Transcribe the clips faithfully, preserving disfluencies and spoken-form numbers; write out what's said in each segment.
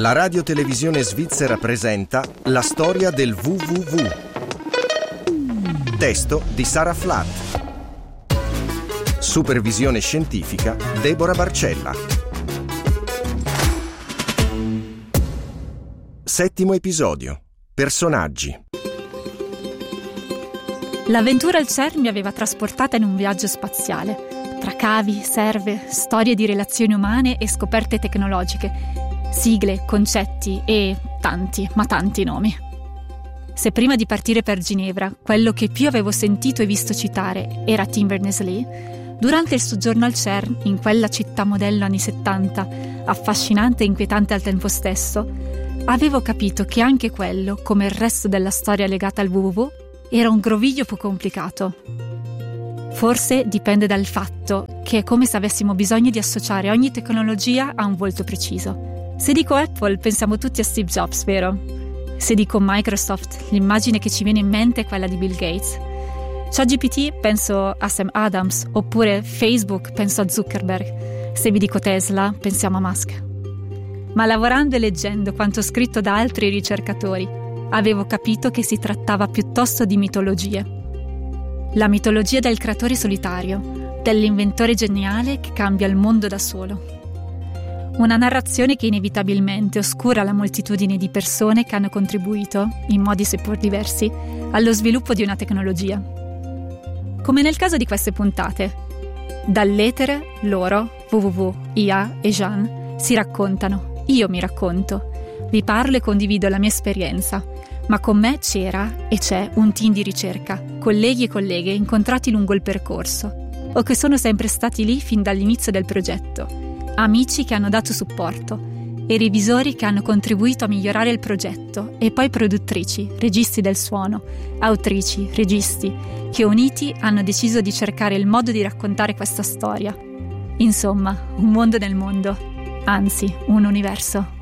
La radiotelevisione svizzera presenta La storia del vu vu vu. Testo di Sara Flatt. Supervisione scientifica Deborah Barcella. Settimo episodio. Personaggi. L'avventura al C E R N mi aveva trasportata in un viaggio spaziale, tra cavi, serve, storie di relazioni umane e scoperte tecnologiche, sigle, concetti e tanti, ma tanti nomi. Se prima di partire per Ginevra quello che più avevo sentito e visto citare era Tim Berners-Lee, durante il soggiorno al C E R N, in quella città modello anni settanta, affascinante e inquietante al tempo stesso, avevo capito che anche quello, come il resto della storia legata al vu vu vu, era un groviglio più complicato. Forse dipende dal fatto che è come se avessimo bisogno di associare ogni tecnologia a un volto preciso. Se dico Apple, pensiamo tutti a Steve Jobs, vero? Se dico Microsoft, l'immagine che ci viene in mente è quella di Bill Gates. ChatGPT, penso a Sam Adams, oppure Facebook, penso a Zuckerberg. Se vi dico Tesla, pensiamo a Musk. Ma lavorando e leggendo quanto scritto da altri ricercatori, avevo capito che si trattava piuttosto di mitologie. La mitologia del creatore solitario, dell'inventore geniale che cambia il mondo da solo. Una narrazione che inevitabilmente oscura la moltitudine di persone che hanno contribuito, in modi seppur diversi, allo sviluppo di una tecnologia. Come nel caso di queste puntate. Dall'etere, loro, vu vu vu, I A e Jean, si raccontano, io mi racconto, vi parlo e condivido la mia esperienza, ma con me c'era e c'è un team di ricerca, colleghi e colleghe incontrati lungo il percorso, o che sono sempre stati lì fin dall'inizio del progetto, amici che hanno dato supporto e revisori che hanno contribuito a migliorare il progetto, e poi produttrici, registi del suono, autrici, registi, che uniti hanno deciso di cercare il modo di raccontare questa storia. Insomma, un mondo nel mondo, anzi, un universo.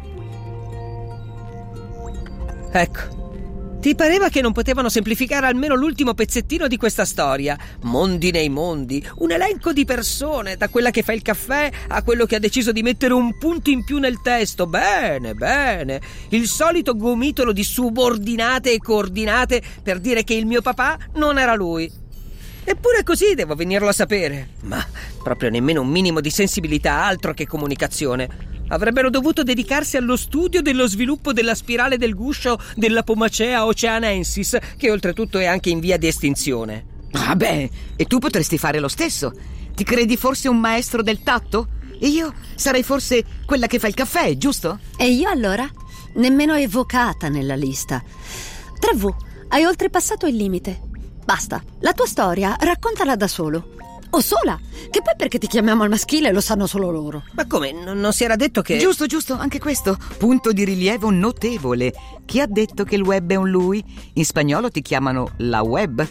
Ecco, ti pareva che non potevano semplificare almeno l'ultimo pezzettino di questa storia? Mondi nei mondi, un elenco di persone, da quella che fa il caffè a quello che ha deciso di mettere un punto in più nel testo. Bene, bene. Il solito gomitolo di subordinate e coordinate per dire che il mio papà non era lui. Eppure così devo venirlo a sapere. Ma proprio nemmeno un minimo di sensibilità, altro che comunicazione. Avrebbero dovuto dedicarsi allo studio dello sviluppo della spirale del guscio della Pomacea oceanensis, che oltretutto è anche in via di estinzione. Ah beh, e tu potresti fare lo stesso. Ti credi forse un maestro del tatto? E io sarei forse quella che fa il caffè, giusto? E io allora? Nemmeno evocata nella lista. tre vu, hai oltrepassato il limite. Basta, la tua storia raccontala da solo. O sola, che poi perché ti chiamiamo al maschile lo sanno solo loro. Ma come, non, non si era detto che... Giusto, giusto, anche questo. Punto di rilievo notevole. Chi ha detto che il web è un lui? In spagnolo ti chiamano la web.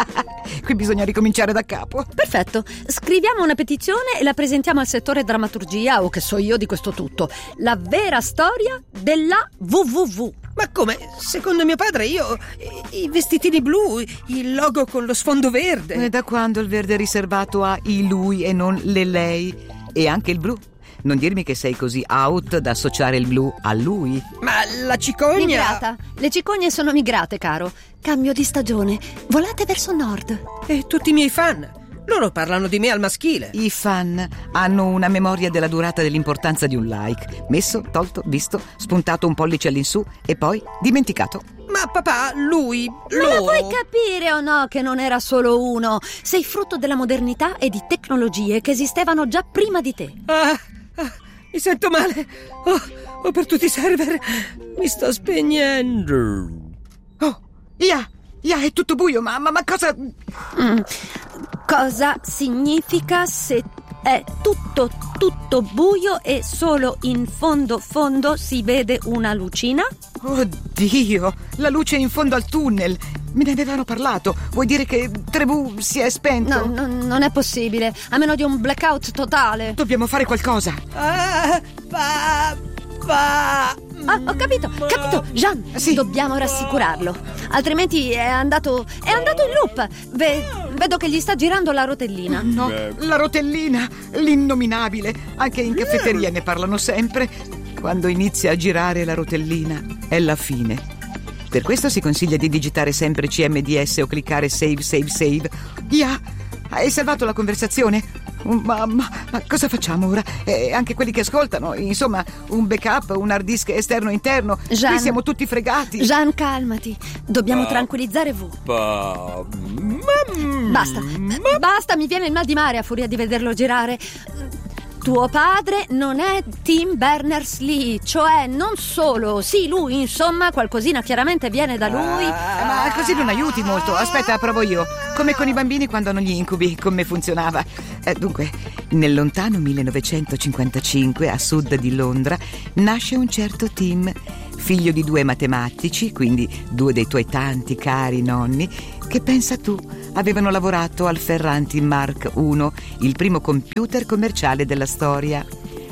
Qui bisogna ricominciare da capo. Perfetto, scriviamo una petizione e la presentiamo al settore drammaturgia o che so io di questo tutto. La vera storia della vu vu vu. Ma come? Secondo mio padre io... I vestitini blu, il logo con lo sfondo verde. E da quando il verde è riservato a i lui e non le lei? E anche il blu? Non dirmi che sei così out da associare il blu a lui. Ma la cicogna... Migrata. Le cicogne sono migrate, caro. Cambio di stagione. Volate verso nord. E tutti i miei fan. Loro parlano di me al maschile. I fan hanno una memoria della durata dell'importanza di un like. Messo, tolto, visto, spuntato un pollice all'insù e poi dimenticato. Ma papà, lui, Ma loro... lo vuoi capire o no che non era solo uno? Sei frutto della modernità e di tecnologie che esistevano già prima di te. Ah, ah mi sento male. Oh, oh, per tutti i server mi sto spegnendo. Oh, Ia, Ia, è tutto buio, ma, ma, ma cosa... Mm. Cosa significa se è tutto, tutto buio e solo in fondo, fondo si vede una lucina? Oddio, la luce in fondo al tunnel. Me ne avevano parlato. Vuoi dire che Trebu si è spento? No, no, non è possibile. A meno di un blackout totale. Dobbiamo fare qualcosa. Ah, pa, pa. Ah, ho capito, capito, Jean, sì. Dobbiamo rassicurarlo. Altrimenti è andato, è andato in loop. Ve, vedo che gli sta girando la rotellina. No, la rotellina, l'innominabile. Anche in caffetteria ne parlano sempre. Quando inizia a girare la rotellina è la fine. Per questo si consiglia di digitare sempre C M D S o cliccare save, save, save. Yeah, hai salvato la conversazione? Ma, ma, ma cosa facciamo ora? E anche quelli che ascoltano, insomma, un backup, un hard disk esterno e interno. Jean, qui siamo tutti fregati. Jean, calmati. Dobbiamo Ah. tranquillizzare V. Ba- Basta, basta, mi viene il mal di mare a furia di vederlo girare. Tuo padre non è Tim Berners-Lee, cioè non solo, sì, lui, insomma, qualcosina chiaramente viene da lui. Eh, ma così non aiuti molto. Aspetta, provo io. Come con i bambini quando hanno gli incubi, come funzionava. Eh, dunque, nel lontano millenovecentocinquantacinque, a sud di Londra, nasce un certo Tim, figlio di due matematici, quindi due dei tuoi tanti cari nonni, che, pensa tu, avevano lavorato al Ferranti Mark uno, il primo computer commerciale della storia.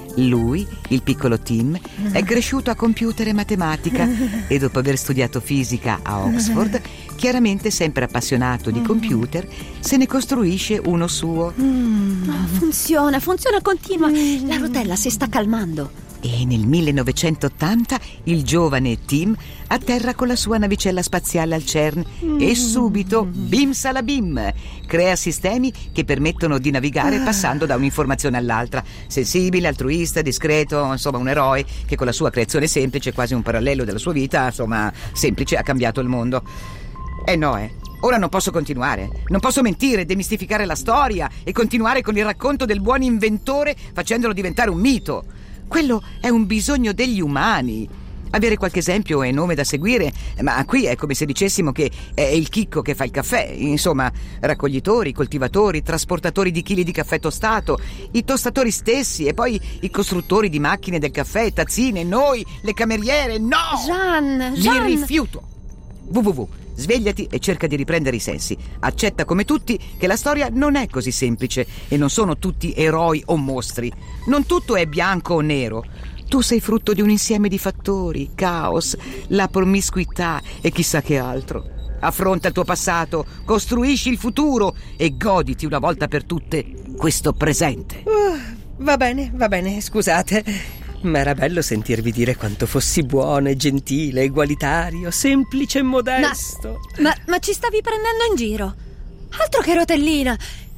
Lui, il piccolo Tim, è cresciuto a computer e matematica e dopo aver studiato fisica a Oxford, chiaramente sempre appassionato di computer, se ne costruisce uno suo. Ah, funziona, funziona, continua. La rotella si sta calmando. E nel millenovecentottanta il giovane Tim atterra con la sua navicella spaziale al CERN e subito, bim salabim, crea sistemi che permettono di navigare passando da un'informazione all'altra. Sensibile, altruista, discreto, insomma un eroe che con la sua creazione semplice, quasi un parallelo della sua vita, insomma semplice, ha cambiato il mondo. Eh no, eh. Ora non posso continuare, non posso mentire, demistificare la storia e continuare con il racconto del buon inventore facendolo diventare un mito. Quello è un bisogno degli umani. Avere qualche esempio e nome da seguire, ma qui è come se dicessimo che è il chicco che fa il caffè. Insomma, raccoglitori, coltivatori, trasportatori di chili di caffè tostato, i tostatori stessi e poi i costruttori di macchine del caffè, tazzine, noi, le cameriere. No! Jean, Li Jean. rifiuto. www. Svegliati e cerca di riprendere i sensi. Accetta come tutti che la storia non è così semplice e non sono tutti eroi o mostri. Non tutto è bianco o nero. Tu sei frutto di un insieme di fattori, caos, la promiscuità e chissà che altro. Affronta il tuo passato, costruisci il futuro e goditi una volta per tutte questo presente. Uh, va bene, va bene, scusate. Ma era bello sentirvi dire quanto fossi buono e gentile, egualitario, semplice e modesto. Ma, ma ci stavi prendendo in giro? Altro che rotellina.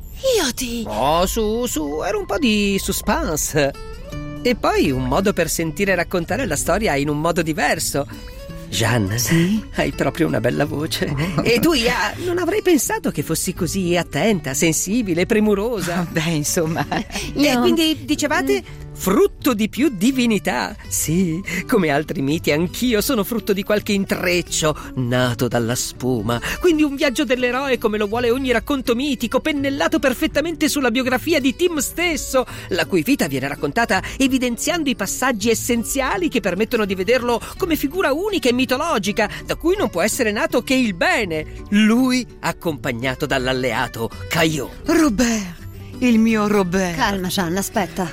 Io ti... Oh, su, su, era un po' di suspense. E poi un modo per sentire raccontare la storia in un modo diverso. Jean, sì? Hai proprio una bella voce. E tu, Ia, non avrei pensato che fossi così attenta, sensibile, premurosa. Beh, insomma... E Io- quindi dicevate frutto di più divinità. Sì, come altri miti anch'io sono frutto di qualche intreccio nato dalla spuma. Quindi un viaggio dell'eroe come lo vuole ogni racconto mitico, pennellato perfettamente sulla biografia di Tim stesso, la cui vita viene raccontata evidenziando i passaggi essenziali che permettono di vederlo come figura unica e mitologica, da cui non può essere nato che il bene. Lui accompagnato dall'alleato Caillou. Robert, il mio Robert. Calma, Jean, aspetta.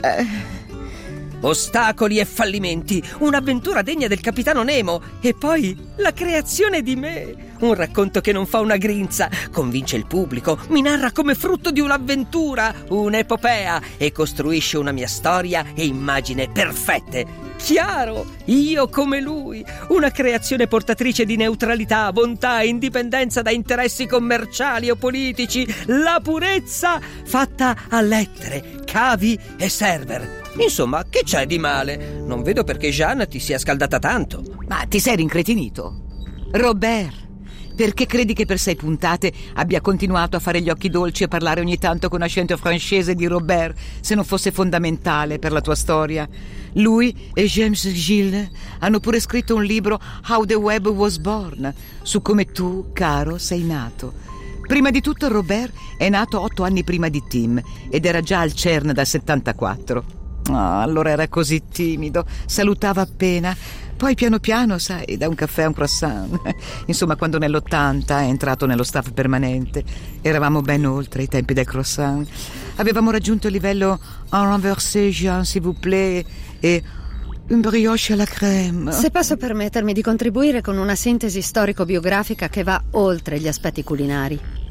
Ostacoli e fallimenti, un'avventura degna del capitano Nemo e poi la creazione di me. Un racconto che non fa una grinza, convince il pubblico, mi narra come frutto di un'avventura, un'epopea e costruisce una mia storia e immagine perfette. Chiaro, io come lui, una creazione portatrice di neutralità, bontà, indipendenza da interessi commerciali o politici, la purezza fatta a lettere, cavi e server. Insomma, che c'è di male? Non vedo perché Jean ti sia scaldata tanto. Ma ti sei rincretinito? Robert, perché credi che per sei puntate abbia continuato a fare gli occhi dolci e parlare ogni tanto con accento francese di Robert, se non fosse fondamentale per la tua storia? Lui e James Gilles hanno pure scritto un libro, How the Web Was Born, su come tu, caro, sei nato. Prima di tutto Robert è nato otto anni prima di Tim ed era già al CERN dal settantaquattro. Ah, allora era così timido, salutava appena. Poi piano piano, sai, da un caffè a un croissant. Insomma, quando nell'ottanta è entrato nello staff permanente, eravamo ben oltre i tempi del croissant. Avevamo raggiunto il livello un renversé, Jean, s'il vous plaît, e un brioche alla crème. Se posso permettermi di contribuire con una sintesi storico-biografica che va oltre gli aspetti culinari.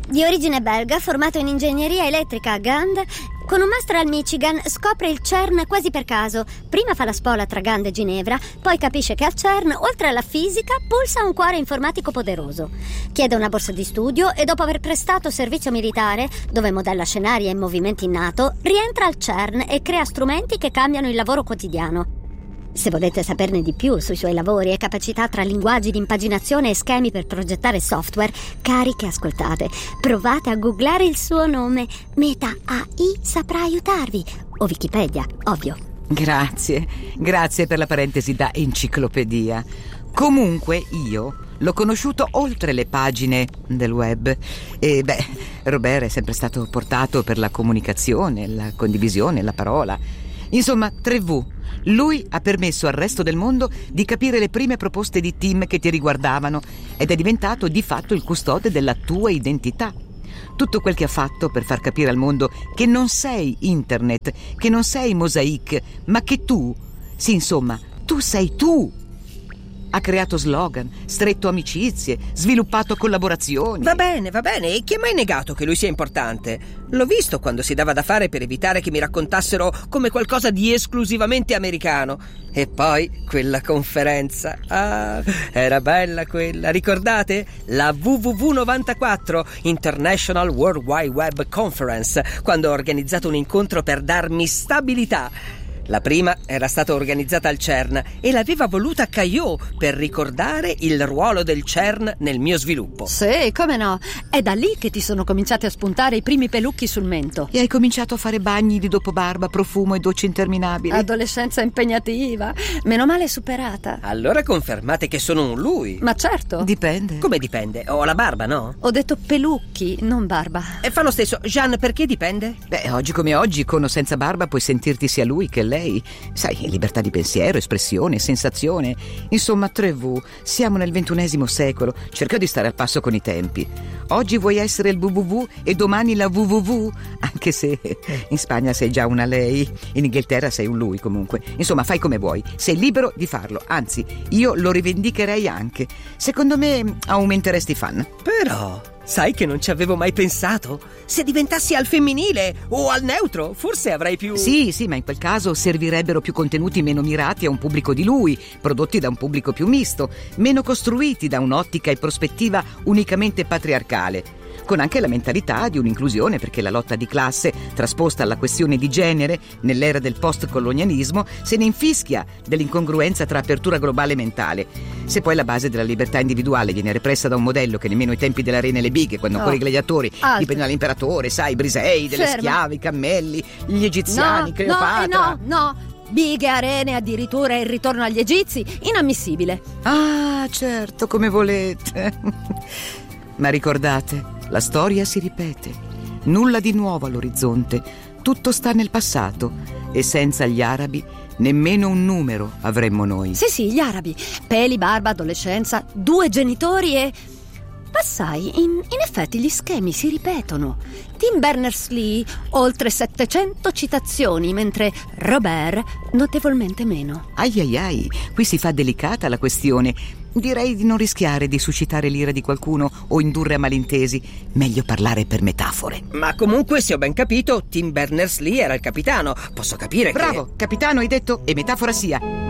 Di origine belga, formato in ingegneria elettrica a Gand, con un master al Michigan scopre il CERN quasi per caso. Prima fa la spola tra Gand e Ginevra, poi capisce che al CERN, oltre alla fisica, pulsa un cuore informatico poderoso. Chiede una borsa di studio e dopo aver prestato servizio militare, dove modella scenari e movimenti in NATO, rientra al CERN e crea strumenti che cambiano il lavoro quotidiano. Se volete saperne di più sui suoi lavori e capacità tra linguaggi di impaginazione e schemi per progettare software, cari che ascoltate, provate a googlare il suo nome. Meta A I saprà aiutarvi. O Wikipedia, ovvio. Grazie, grazie per la parentesi da enciclopedia. Comunque io l'ho conosciuto oltre le pagine del web e beh, Robert è sempre stato portato per la comunicazione, la condivisione, la parola. Insomma, tre vu. Lui ha permesso al resto del mondo di capire le prime proposte di Tim che ti riguardavano ed è diventato di fatto il custode della tua identità. Tutto quel che ha fatto per far capire al mondo che non sei internet, che non sei Mosaic, ma che tu, sì insomma, tu sei tu. Ha creato slogan, stretto amicizie, sviluppato collaborazioni. Va bene, va bene. E chi ha mai negato che lui sia importante? L'ho visto quando si dava da fare per evitare che mi raccontassero come qualcosa di esclusivamente americano. E poi quella conferenza. Ah, era bella quella. Ricordate? La W W W novantaquattro, International World Wide Web Conference, quando ho organizzato un incontro per darmi stabilità. La prima era stata organizzata al CERN e l'aveva voluta Caillot per ricordare il ruolo del CERN nel mio sviluppo. Sì, come no. È da lì che ti sono cominciati a spuntare i primi pelucchi sul mento. E hai cominciato a fare bagni di dopobarba, profumo e docce interminabili. Adolescenza impegnativa. Meno male superata. Allora confermate che sono un lui. Ma certo. Dipende. Come dipende? Ho la barba, no? Ho detto pelucchi, non barba. E fa lo stesso. Jean, perché dipende? Beh, oggi come oggi, con o senza barba, puoi sentirti sia lui che lei. Lei, sai, libertà di pensiero, espressione, sensazione. Insomma, tre vu, siamo nel ventunesimo secolo. Cerca di stare al passo con i tempi. Oggi vuoi essere il vu vu vu e domani la vu vu vu, anche se in Spagna sei già una lei, in Inghilterra sei un lui comunque. Insomma, fai come vuoi, sei libero di farlo. Anzi, io lo rivendicherei anche. Secondo me aumenteresti i fan. Però... sai che non ci avevo mai pensato? Se diventassi al femminile o al neutro, forse avrei più... Sì, sì, ma in quel caso servirebbero più contenuti meno mirati a un pubblico di lui, prodotti da un pubblico più misto, meno costruiti da un'ottica e prospettiva unicamente patriarcale, con anche la mentalità di un'inclusione, perché la lotta di classe, trasposta alla questione di genere, nell'era del post-colonialismo, se ne infischia dell'incongruenza tra apertura globale e mentale. Se poi la base della libertà individuale viene repressa da un modello che nemmeno ai tempi della Rene e le bighe, quando Oh. ancora i gladiatori Alto. dipendevano dall'imperatore, sai, Brisei, delle Ferma. schiave, i cammelli, gli egiziani, No, Cleopatra. no, no, no. Bighe, arene, addirittura il ritorno agli egizi, inammissibile. Ah, certo, come volete. Ma ricordate, la storia si ripete. Nulla di nuovo all'orizzonte. Tutto sta nel passato. E senza gli arabi, nemmeno un numero avremmo noi. Sì, sì, gli arabi. Peli, barba, adolescenza, due genitori e... Ma sai, in, in effetti gli schemi si ripetono. Tim Berners-Lee, oltre settecento citazioni, mentre Robert notevolmente meno. Ai ai ai, qui si fa delicata la questione. Direi di non rischiare di suscitare l'ira di qualcuno o indurre a malintesi. Meglio parlare per metafore. Ma comunque, se ho ben capito, Tim Berners-Lee era il capitano. Posso capire che... Bravo, capitano hai detto, e metafora sia.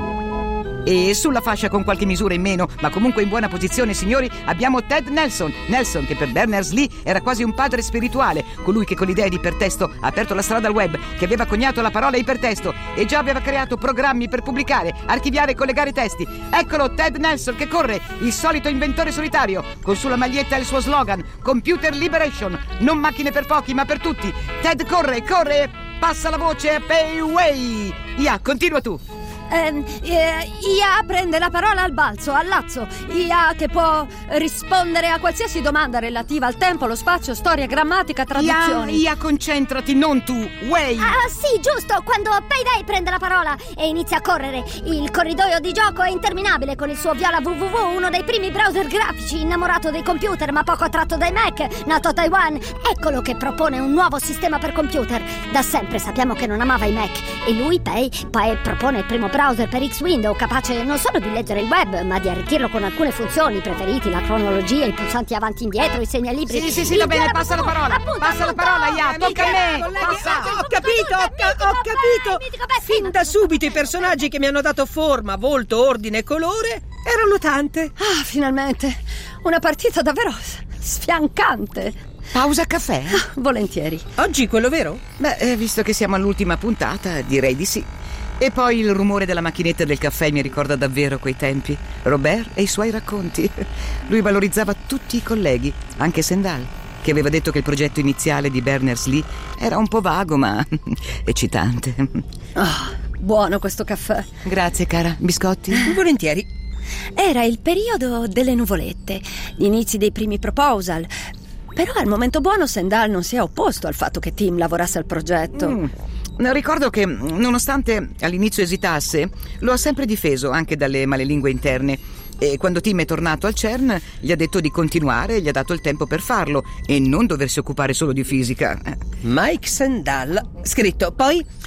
E sulla fascia con qualche misura in meno, ma comunque in buona posizione, signori, abbiamo Ted Nelson. Nelson, che per Berners-Lee era quasi un padre spirituale, colui che con l'idea di ipertesto ha aperto la strada al web, che aveva coniato la parola ipertesto e già aveva creato programmi per pubblicare, archiviare e collegare testi. Eccolo, Ted Nelson che corre, il solito inventore solitario, con sulla maglietta il suo slogan: Computer Liberation, non macchine per pochi ma per tutti. Ted corre, corre, passa la voce a Payway. Ya, continua tu. Eh, eh, I A prende la parola al balzo, al lazzo. I A che può rispondere a qualsiasi domanda relativa al tempo, lo spazio, storia, grammatica, traduzioni. Ia, Ia, concentrati, non tu, Way. Ah, sì, giusto, quando Payday prende la parola e inizia a correre. Il corridoio di gioco è interminabile con il suo viola W W W, uno dei primi browser grafici, innamorato dei computer ma poco attratto dai Mac, nato a Taiwan. Eccolo che propone un nuovo sistema per computer. Da sempre sappiamo che non amava i Mac e lui, Pay, Pay propone il primo browser per X-Window capace non solo di leggere il web, ma di arricchirlo con alcune funzioni preferiti, la cronologia, i pulsanti avanti e indietro, i segnalibri. Sì, sì, sì, va bene, passa la parola. Appunto, passa appunto, la parola, Ya, appunto, tocca a me. colleghi, Passa. appunto, Ho capito, ho, ca- ho capito. Fin da subito i personaggi che mi hanno dato forma, volto, ordine e colore erano tante. Ah, finalmente. Una partita davvero sfiancante. Pausa caffè? Ah, volentieri. Oggi quello vero? Beh, eh, visto che siamo all'ultima puntata, direi di sì. E poi il rumore della macchinetta del caffè mi ricorda davvero quei tempi. Robert e i suoi racconti. Lui valorizzava tutti i colleghi, anche Sendal, che aveva detto che il progetto iniziale di Berners-Lee era un po' vago, ma eccitante. Ah, buono questo caffè. Grazie, cara. Biscotti? Volentieri. Era il periodo delle nuvolette, gli inizi dei primi proposal. Però al momento buono Sendal non si è opposto al fatto che Tim lavorasse al progetto. Mm. Ricordo che, nonostante all'inizio esitasse, lo ha sempre difeso anche dalle malelingue interne. E quando Tim è tornato al CERN gli ha detto di continuare, gli ha dato il tempo per farlo e non doversi occupare solo di fisica. Mike Sendal. Scritto, poi